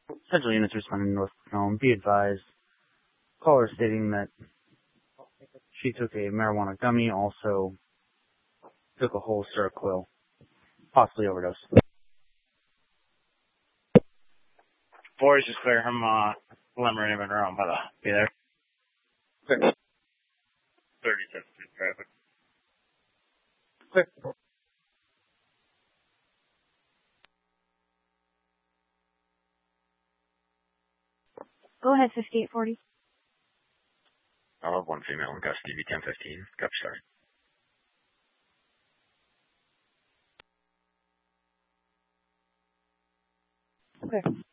Central units responding to North Macomb. Be advised. Caller stating that she took a marijuana gummy, also took a whole Seroquel, possibly overdose. 4 is just clear from Lemmer and Monroe. Be there. Clear. 37 traffic. Clear. Go ahead, 5840. I'll have one female in custody, 1015. Copy, sorry. Okay.